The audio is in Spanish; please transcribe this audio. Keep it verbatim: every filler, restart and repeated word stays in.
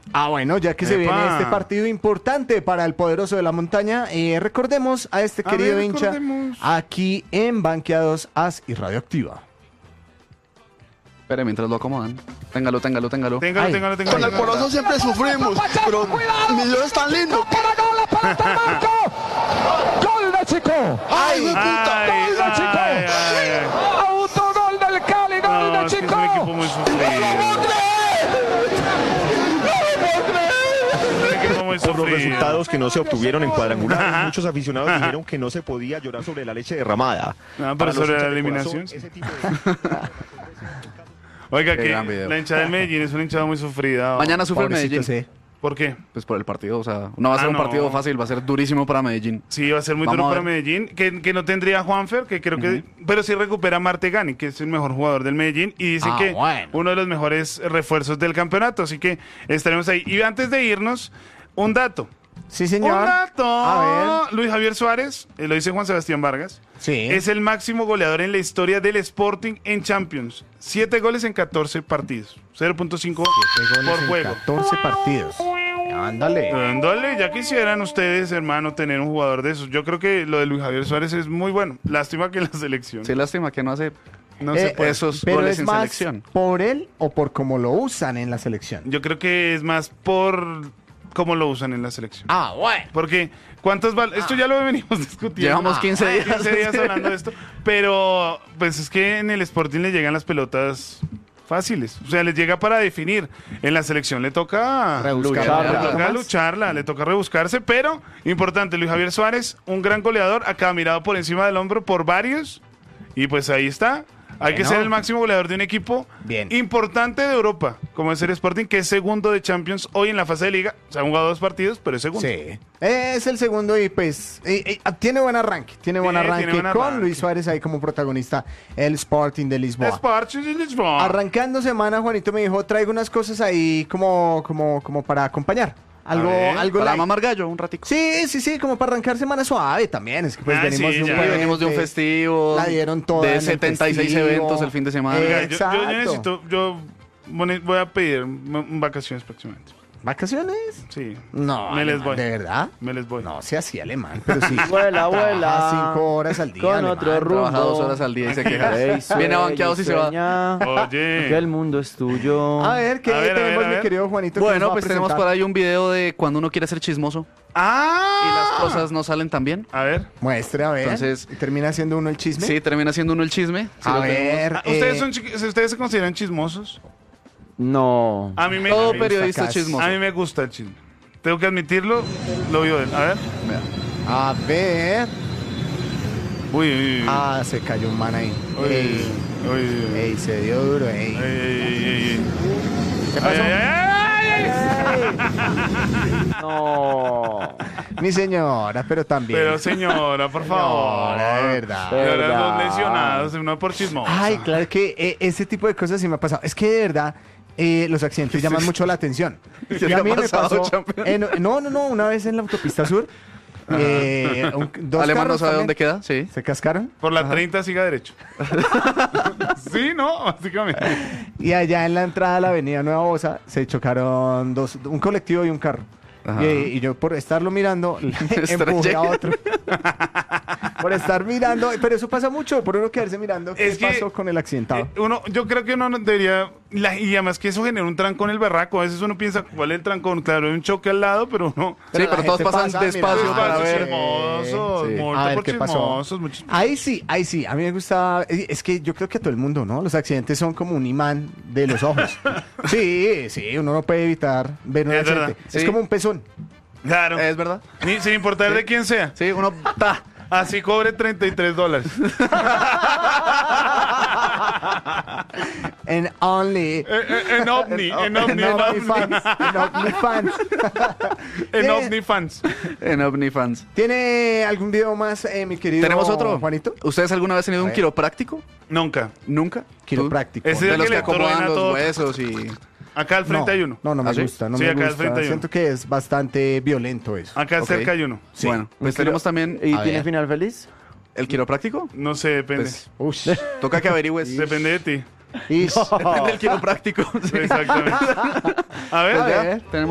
Medellín. Ah, bueno, ya que se ¡Epa! viene este partido importante para el poderoso de la montaña, eh, recordemos a este A querido ver, hincha recordemos. aquí en Banqueados As y Radioactiva. Espere, mientras lo acomodan. Téngalo, téngalo, téngalo. Téngalo, Ay. téngalo, téngalo. Con el téngalo. Poroso siempre sufrimos, pero Millones tan lindo. ¡Gol de Chico! ¡Ay, hijo de puta! Ay, ¡Gol de Chico! ay, ay, ay. ¡Autogol del Cali! ¡Gol No, de es que es Chico! un equipo muy sufrido. Es un equipo muy Por los sufrido. resultados que no se obtuvieron en cuadrangulares, muchos aficionados dijeron que no se podía llorar sobre la leche derramada. No, pero Para los sobre hinchas la de eliminación, corazón, sí. ese tipo de- Oiga, Qué que gran video. la hinchada del Medellín es una hinchada muy sufrida. Mañana sufre el Pobrecito, Medellín. sí. ¿Por qué? Pues por el partido, o sea, no va a ser Ah, un partido no. fácil, va a ser durísimo para Medellín. Sí, va a ser muy Vamos duro a para ver. Medellín, que, que no tendría a Juanfer, que creo que... Pero sí recupera a Martegani, que es el mejor jugador del Medellín, y dicen Ah, que bueno. uno de los mejores refuerzos del campeonato, así que estaremos ahí. Y antes de irnos, un dato. Sí, señor. Un dato. A ver. Luis Javier Suárez, eh, lo dice Juan Sebastián Vargas, Sí. es el máximo goleador en la historia del Sporting en Champions. Siete goles en catorce partidos. cero punto cinco Siete goles por en juego. catorce partidos. Ándale. Ándale, ya quisieran ustedes, hermano, tener un jugador de esos. Yo creo que lo de Luis Javier Suárez es muy bueno. Lástima que en la selección Sí, lástima que no hace no Eh, se puede. esos Pero goles es en más selección. por él o por cómo lo usan en la selección. Yo creo que es más por cómo lo usan en la selección. Ah, bueno. Porque, ¿cuántas balas? Esto ya lo venimos discutiendo. Llevamos quince días. quince días hablando de esto. Pero, pues es que en el Sporting le llegan las pelotas fáciles. O sea, les llega para definir. En la selección le toca Rebuscarla. Le toca Más. lucharla, le toca rebuscarse. Pero, importante, Luis Javier Suárez, un gran goleador, acá mirado por encima del hombro por varios. Y pues ahí está. Hay que Bueno. ser el máximo goleador de un equipo Bien. importante de Europa, como es el Sporting, que es segundo de Champions hoy en la fase de liga. Se han jugado dos partidos, pero es segundo. Sí. Es el segundo y pues eh, eh, tiene buen arranque. Tiene buen Sí, arranque tiene buen con arranque. Luis Suárez ahí como protagonista, el Sporting de Lisboa. Sporting de Lisboa. Arrancando semana, Juanito me dijo, traigo unas cosas ahí como, como, como para acompañar. Algo, A ver, algo Para light. mamar gallo, un ratico. Sí, sí, sí, como para arrancar semana suave también. Es que pues Ah, venimos sí, de un ya. puente, Venimos de un festivo. La dieron toda en De el setenta y seis festivo. eventos el fin de semana. Oiga, yo- yo, Exacto. yo necesito, yo voy voy a pedir m- vacaciones próximamente. ¿Vacaciones? Sí. No, Me les alemán, voy. ¿de verdad? Me les voy. No, sea así alemán, pero sí. Vuela, vuela. Trabaja cinco horas al día, Con alemán. otro rumbo. Trabaja dos horas al día y se queja. Ey, Viene sueña, banqueados y se va. sueña, Oye. Que el mundo es tuyo. A ver, ¿qué A ver, a tenemos, ver, a mi ver. querido Juanito? que nos Bueno, va a pues tenemos presentar? por ahí un video de cuando uno quiere ser chismoso ¡Ah! y las cosas no salen tan bien. A ver. Muestre, a ver. Entonces- ¿Y termina siendo uno el chisme? Sí, termina siendo uno el chisme. Sí, A lo tenemos. ver. Ah, ¿Ustedes, eh, son, chi- ¿Ustedes se consideran chismosos? No. A mí me, Todo a mí- periodista casi. chismoso. a mí me gusta el chisme. Tengo que admitirlo, lo vio él. A ver. Vea. A ver. Uy, uy, uy. Ah, se cayó un man ahí. Uy, Ey, uy, uy, uy. ey, se dio duro, ey. Ay, ay, ay, ay, ¿Qué ay. pasó? Ay, ay, ay, ay. No. Mi señora, pero también. Pero señora, por favor. Señora, de verdad. Y ahora Verdad. dos lesionados, uno por chismoso. Ay, claro que eh, ese tipo de cosas sí me ha pasado. Es que de verdad eh, los accidentes llaman mucho la atención. ¿Qué Y le a ha mí me pasado, pasó. campeón? en- no, no, no, una vez en la autopista sur. eh, un- dos Alemán no carros sabe también dónde queda, sí. se cascaron. Por la treinta siga derecho. Sí, ¿no? Básicamente. Y allá en la entrada a la avenida Nueva Bosa se chocaron dos, un colectivo y un carro. Ajá. Y, y yo por estarlo mirando le Estrellé. empujé a otro. Por estar mirando, pero eso pasa mucho, por uno quedarse mirando qué Es que, pasó con el accidentado. Eh, uno, yo creo que uno no debería. la- y además que eso genera un trancón el berraco. A veces uno piensa, ¿cuál es el trancón? Claro, hay un choque al lado, pero no. Sí, Pero la pero todos gente pasan pasa despacio mirando. para Despacio, ver. chismosos, Sí. muerto A ver por qué pasó. chismosos, muchos- Ahí sí, ahí sí. A mí me gusta. Es es que yo creo que a todo el mundo, ¿no? Los accidentes son como un imán de los ojos. Sí, sí, uno no puede evitar ver un Es accidente. verdad, Es sí. como un pezón. Claro. Es verdad. Ni- sin importar de quién sea. Sí, uno ta. Así cobre treinta y tres dólares. En Only. Eh, eh, en OVNI, en OVNI, En en OnlyFans. En OnlyFans. En ¿Tiene- OVNIFans. En OVNIFans. ¿Tiene algún video más, eh, mi querido ¿Tenemos otro? Juanito? ¿Ustedes alguna vez han tenido A un ver. quiropráctico? Nunca. ¿Nunca? Quiropráctico. Ese- De el los que que le truena acomodan los todo. huesos y... Acá al frente no, hay uno. No, no me ¿Ah, sí? gusta, no Sí, me acá al gusta. frente hay uno. Siento que es bastante violento eso. Acá Ok. cerca hay uno. Sí. Bueno, pues Un tenemos quiro- también ¿Y A tiene ver. final feliz? el quiropráctico. No sé, depende. Pues Ush. toca que averigües. Depende de ti. Ish. Depende del quiropráctico. Sí. Exactamente. A ver, A ya. ver. Tenemos